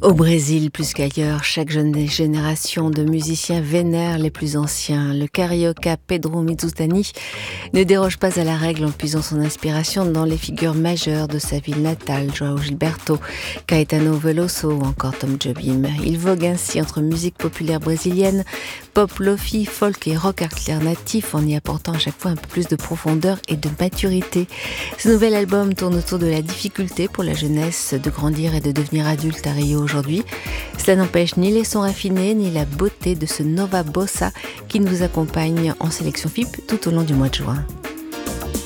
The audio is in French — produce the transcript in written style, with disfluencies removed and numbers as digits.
Au Brésil, plus qu'ailleurs, chaque jeune génération de musiciens vénère les plus anciens. Le carioca Pedro Mizutani ne déroge pas à la règle en puisant son inspiration dans les figures majeures de sa ville natale, João Gilberto, Caetano Veloso ou encore Tom Jobim. Il vogue ainsi entre musique populaire brésilienne, pop, lofi, folk et rock alternatif en y apportant à chaque fois un peu plus de profondeur et de maturité. Ce nouvel album tourne autour de la difficulté pour la jeunesse de grandir et de devenir adulte à Rio aujourd'hui. Cela n'empêche ni les sons raffinés ni la beauté de ce Nova Bossa qui nous accompagne en sélection FIP tout au long du mois de juin.